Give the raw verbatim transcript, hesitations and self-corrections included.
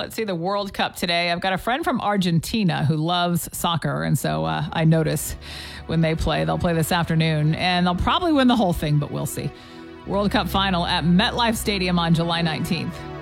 let's see the World Cup today. I've got a friend from Argentina who loves soccer, and so uh, I notice when they play. They'll play this afternoon, and they'll probably win the whole thing, but we'll see. World Cup final at MetLife Stadium on July nineteenth.